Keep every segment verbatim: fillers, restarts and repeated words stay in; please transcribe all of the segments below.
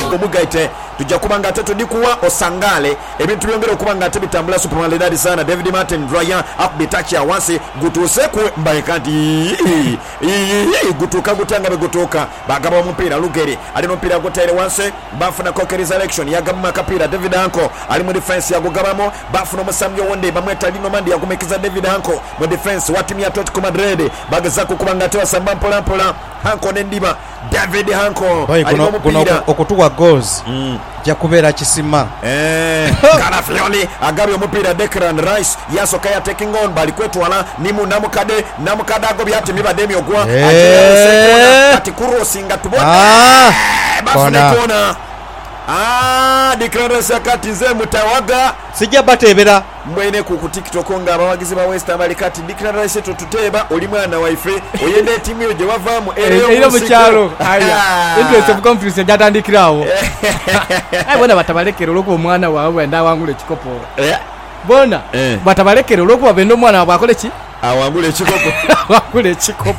omugaite tujja kubanga ate tudikuwa osangale ebintu byongera okubanga ate bitambula supermalidadi sana. David Martin Ryan akubitachi awansi gutuuse ku mbaikati gutuka gutanga begutuka bagaba omupiira Lugeri ali n'omupiira gutere wansi bafuna Coke Resurrection yagama kapira David Anko ali mu defense yagugabamo bafuna omusamyo wonde bamweta lino mandi yakumekiza David Anko mu defense wa timu ya Atletico Madrid bageza kukubanga ate wasamba mpola mpola Hanko n'endiba David Hanko ali n'omupiira okutuwa goals mm. Jakubera kisima eh Karafioli agabye omupiira Declan Rice yasoka ya taking on bali kwetwala nimu namukade namukada ago byati mibademi ogwa ate ati kurosinga tubona ah bafuna kona ah Declan Rice akati ze mutawaga sijja batebera mwene ku TikTok nga abawagizi ba West Ham alikati Declan Rice tututeba oli mwana waife oyende timu yo je bavamu eyo mukyalo aya interest of conference jatandikirawo ai bona batabalekero loko omwana wawe nda wangule chikopo bona batabalekero loko babendo mwana wawe akole chi awangule chikopo wangule chikopo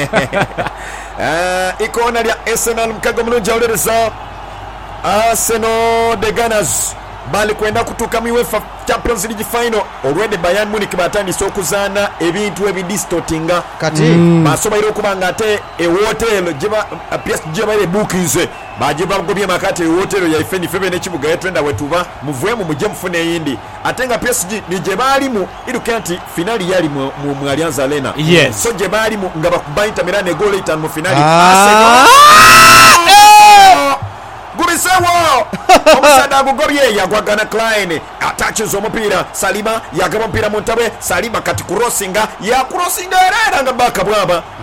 eh ikona lya Arsenal mkago mulunja olereza Arsenal the Gunners bali kwenda kutuka mu UEFA Champions League final already Bayern Munich batandise okuzana ebintu ebidistortinga kati mm. basoba iro kubanga ate e hotel jiba P S G bale bookings bajiba gobye makate e hotel ya ifeni febe ne kibuga yetwenda wetuba muvwemu muje mfune yindi atenga P S G ni je bali mu irukanti finali yali mu, mu, mu Allianz Arena yes. So je bali mu ngaba kubaita Milan goal itan mu finali ah. Arsenal Gubisewo omusada gugobye yagwagana Klein atachizo omupira Saliba yagaba mpira Montabe Saliba kati kurosinga ya kurosinga era nga baka bwaba